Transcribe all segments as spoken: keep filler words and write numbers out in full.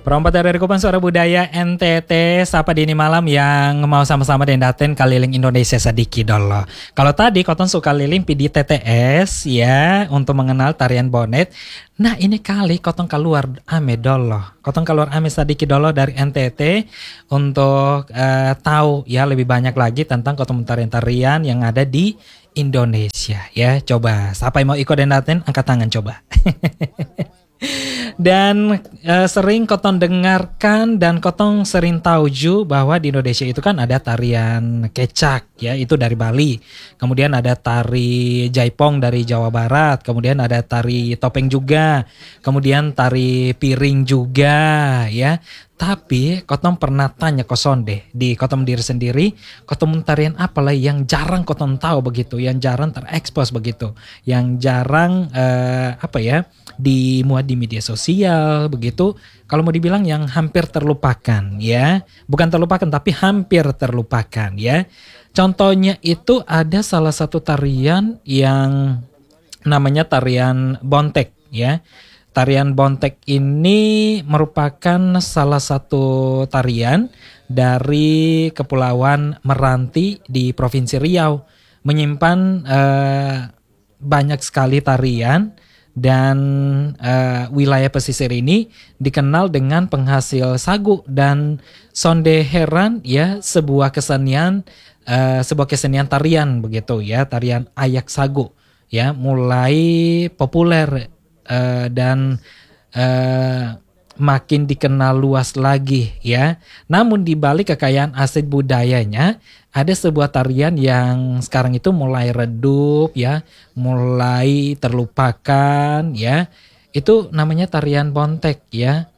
Perompat dari Kupang Suara Budaya N T T, sapa dini malam yang mau sama-sama dendaten keliling Indonesia sedikit dulu. Kalau tadi Koton suka keliling P D T T S ya untuk mengenal tarian bonet. Nah ini kali Koton keluar ame dolo. Koton keluar ame sedikit dolo dari N T T untuk uh, tahu ya lebih banyak lagi tentang Koton tarian-tarian yang ada di Indonesia ya. Coba siapa yang mau ikut dendaten angkat tangan coba. Dan uh, sering Koton dengarkan dan Koton sering tahu juga bahwa di Indonesia itu kan ada tarian kecak ya, itu dari Bali. Kemudian ada tari jaipong dari Jawa Barat, kemudian ada tari topeng juga, kemudian tari piring juga ya. Tapi Koton pernah tanya Koson deh di Koton diri sendiri, Koton tarian apa lah yang jarang Koton tahu begitu, yang jarang terekspos begitu, yang jarang uh, apa ya dimuat di media sosial begitu. Kalau mau dibilang yang hampir terlupakan ya, bukan terlupakan tapi hampir terlupakan ya. Contohnya itu ada salah satu tarian yang namanya tarian bontek ya. Tarian bontek ini merupakan salah satu tarian dari Kepulauan Meranti di Provinsi Riau. Menyimpan eh, banyak sekali tarian dan eh, wilayah pesisir ini dikenal dengan penghasil sagu dan sondeheran ya, sebuah kesenian eh, sebuah kesenian tarian begitu ya, tarian ayak sagu ya mulai populer Uh, dan uh, makin dikenal luas lagi ya. Namun di balik kekayaan aset budayanya ada sebuah tarian yang sekarang itu mulai redup ya, mulai terlupakan ya. Itu namanya tarian bontek ya.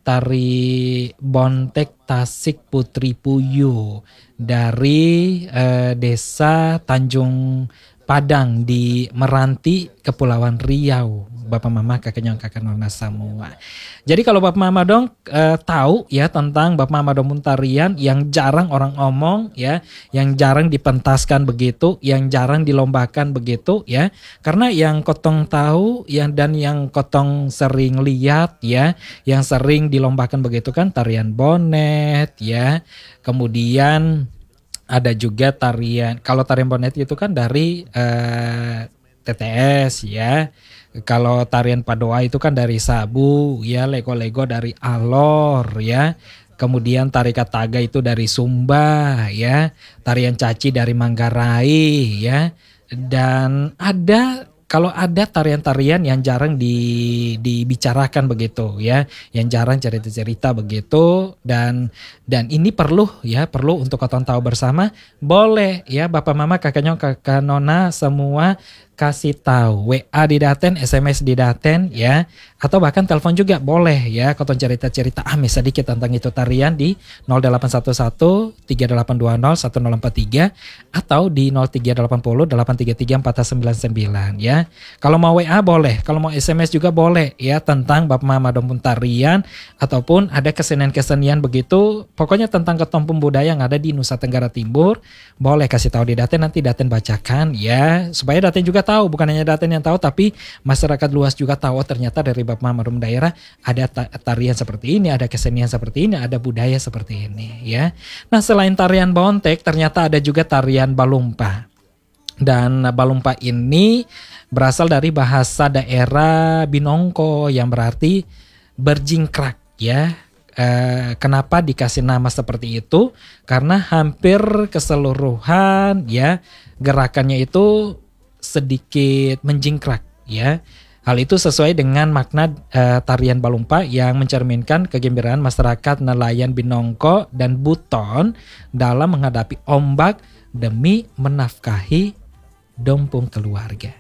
Tari bontek Tasik Putri Puyuh dari uh, desa Tanjung Padang di Meranti, Kepulauan Riau. Bapak Mama, kakaknya kakak Nona semua. Jadi kalau Bapak Mama dong e, tahu ya tentang Bapak Mama dong tarian yang jarang orang omong ya, yang jarang dipentaskan begitu, yang jarang dilombakan begitu ya. Karena yang Kotong tahu yang dan yang Kotong sering lihat ya, yang sering dilombakan begitu kan tarian bonet ya. Kemudian ada juga tarian, kalau tarian bonet itu kan dari eh, T T S ya. Kalau tarian Padoa itu kan dari Sabu ya, lego-lego dari Alor ya. Kemudian tari Kataga itu dari Sumba ya. Tarian Caci dari Manggarai ya. Dan ada kalau ada tarian-tarian yang jarang di, dibicarakan begitu ya, yang jarang cerita-cerita begitu dan dan ini perlu ya, perlu untuk Koton tahu bersama. Boleh ya Bapak Mama, kakaknya kakak Nona semua kasih tahu, W A di Daten, S M S di Daten ya, atau bahkan telepon juga boleh ya. Koton cerita-cerita ah sedikit tentang itu tarian di nol delapan satu satu tiga delapan dua nol satu nol empat tiga atau di nol tiga delapan nol delapan tiga tiga empat sembilan sembilan ya. Kalau mau W A boleh, kalau mau S M S juga boleh ya tentang Bapak Mama Dompun tarian ataupun ada kesenian-kesenian begitu. Pokoknya tentang ketompo budaya yang ada di Nusa Tenggara Timur, boleh kasih tahu di Daten, nanti Daten bacakan ya, supaya Daten juga tahu, bukan hanya Daten yang tahu tapi masyarakat luas juga tahu, oh, ternyata dari Bapak Mama Dompun daerah ada tarian seperti ini, ada kesenian seperti ini, ada budaya seperti ini ya. Nah, selain tarian bontek ternyata ada juga tarian balumpa. Dan balumpa ini berasal dari bahasa daerah Binongko yang berarti berjingkrak ya. E, kenapa dikasih nama seperti itu? Karena hampir keseluruhan ya gerakannya itu sedikit menjingkrak ya. Hal itu sesuai dengan makna e, tarian balumpa yang mencerminkan kegembiraan masyarakat nelayan Binongko dan Buton dalam menghadapi ombak demi menafkahi dompung keluarga.